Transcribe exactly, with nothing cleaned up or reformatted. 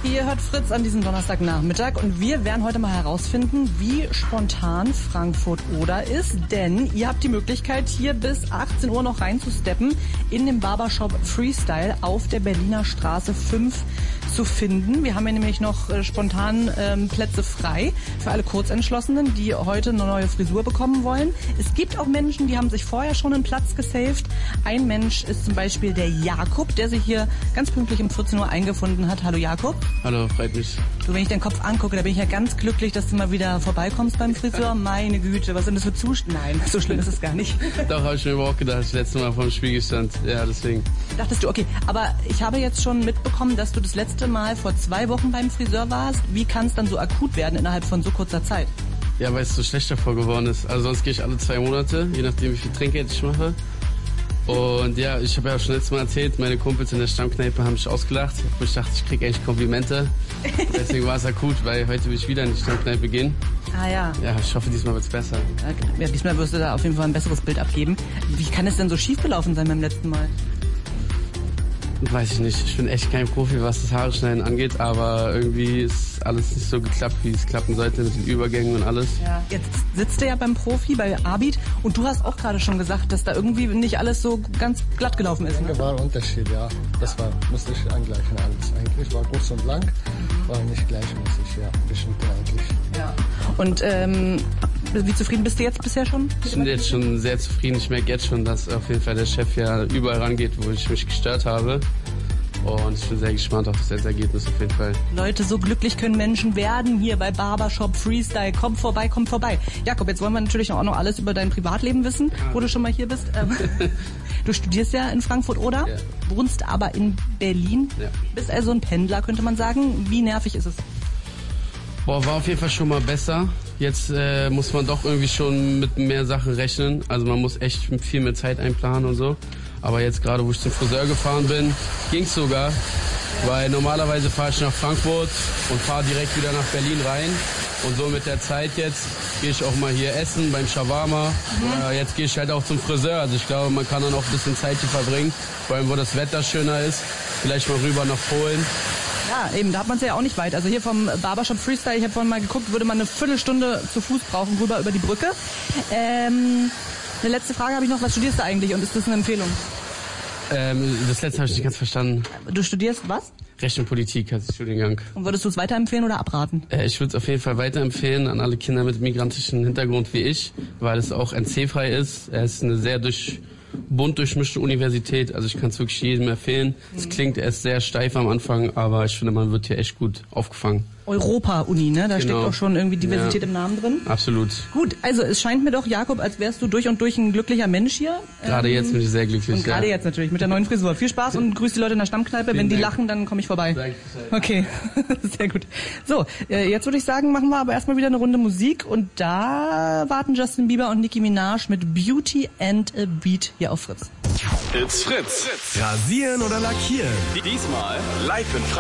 Ihr hört Fritz an diesem Donnerstagnachmittag und wir werden heute mal herausfinden, wie spontan Frankfurt-Oder ist, denn ihr habt die Möglichkeit, hier bis achtzehn Uhr noch reinzusteppen in den Barbershop Freestyle auf der Berliner Straße fünf zu finden. Wir haben hier nämlich noch äh, spontan ähm, Plätze frei für alle Kurzentschlossenen, die heute eine neue Frisur bekommen wollen. Es gibt auch Menschen, die haben sich vorher schon einen Platz gesaved. Ein Mensch ist zum Beispiel der Jakob, der sich hier ganz pünktlich um vierzehn Uhr eingefunden hat. Hallo Jakob. Hallo, freut mich. Du, wenn ich deinen Kopf angucke, da bin ich ja ganz glücklich, dass du mal wieder vorbeikommst beim Friseur. Meine Güte, was sind das für Zustände? Nein, so schlimm ist es gar nicht. Doch, habe ich mir auch gedacht, das letzte Mal vor dem Spiegel stand. Ja, deswegen. Dachtest du, okay, aber ich habe jetzt schon mitbekommen, dass du das letzte Mal vor zwei Wochen beim Friseur warst. Wie kann es dann so akut werden innerhalb von so kurzer Zeit? Ja, weil es so schlecht davor geworden ist. Also sonst gehe ich alle zwei Monate, je nachdem wie viel Trinkgeld ich mache. Und ja, ich habe ja schon letztes Mal erzählt, meine Kumpels in der Stammkneipe haben mich ausgelacht. Ich dachte, ich kriege eigentlich Komplimente. Deswegen war es akut, weil heute will ich wieder in die Stammkneipe gehen. Ah ja. Ja, ich hoffe, diesmal wird es besser. Ja, diesmal wirst du da auf jeden Fall ein besseres Bild abgeben. Wie kann es denn so schief gelaufen sein beim letzten Mal? Weiß ich nicht. Ich bin echt kein Profi, was das Haare schneiden angeht, aber irgendwie ist alles nicht so geklappt, wie es klappen sollte mit den Übergängen und alles. Ja. Jetzt sitzt du ja beim Profi, bei Abid, und du hast auch gerade schon gesagt, dass da irgendwie nicht alles so ganz glatt gelaufen ist. Ne? War ein Unterschied, ja. Das war, musste ich angleichen alles eigentlich. War kurz und lang, war nicht gleichmäßig, ja. Bestimmt eigentlich. Ja. Und ähm, wie zufrieden bist du jetzt bisher schon? Ich bin jetzt schon sehr zufrieden. Ich merke jetzt schon, dass auf jeden Fall der Chef ja überall rangeht, wo ich mich gestört habe. Und ich bin sehr gespannt auf das Ergebnis auf jeden Fall. Leute, so glücklich können Menschen werden hier bei Barbershop Freestyle. Komm vorbei, komm vorbei. Jakob, jetzt wollen wir natürlich auch noch alles über dein Privatleben wissen, wo du schon mal hier bist. Du studierst ja in Frankfurt-Oder, ja. Wohnst aber in Berlin. Ja. Bist also ein Pendler, könnte man sagen. Wie nervig ist es? Boah, war auf jeden Fall schon mal besser. Jetzt äh, muss man doch irgendwie schon mit mehr Sachen rechnen. Also man muss echt viel mehr Zeit einplanen und so. Aber jetzt gerade, wo ich zum Friseur gefahren bin, ging's sogar. Weil normalerweise fahre ich nach Frankfurt und fahre direkt wieder nach Berlin rein. Und so mit der Zeit jetzt gehe ich auch mal hier essen beim Shawarma. Mhm. Äh, jetzt gehe ich halt auch zum Friseur. Also ich glaube, man kann dann auch ein bisschen Zeit hier verbringen. Vor allem, wo das Wetter schöner ist. Vielleicht mal rüber nach Polen. Ja, eben, da hat man es ja auch nicht weit. Also hier vom Barbershop Freestyle, ich habe vorhin mal geguckt, würde man eine Viertelstunde zu Fuß brauchen, rüber über die Brücke. Ähm, eine letzte Frage habe ich noch, was studierst du eigentlich und ist das eine Empfehlung? Ähm, das letzte habe ich nicht ganz verstanden. Du studierst was? Recht und Politik heißt der Studiengang. Und würdest du es weiterempfehlen oder abraten? Äh, ich würde es auf jeden Fall weiterempfehlen an alle Kinder mit migrantischem Hintergrund wie ich, weil es auch N C-frei ist. Es ist eine sehr durch... bunt durchmischte Universität, also ich kann es wirklich jedem empfehlen. Es klingt erst sehr steif am Anfang, aber ich finde, man wird hier echt gut aufgefangen. Europa-Uni, ne? Da genau. steckt auch schon irgendwie Diversität ja. im Namen drin. Absolut. Gut, also es scheint mir doch, Jakob, als wärst du durch und durch ein glücklicher Mensch hier. Gerade ähm, jetzt bin ich sehr glücklich. Und gerade ja. jetzt natürlich, mit der neuen Frisur. Viel Spaß und grüß die Leute in der Stammkneipe. Wenn die Dank. lachen, dann komme ich vorbei. Danke. Okay, sehr gut. So, jetzt würde ich sagen, machen wir aber erstmal wieder eine Runde Musik. Und da warten Justin Bieber und Nicki Minaj mit Beauty and a Beat hier auf Fritz. It's Fritz. Rasieren oder lackieren? Diesmal live in Frankfurt.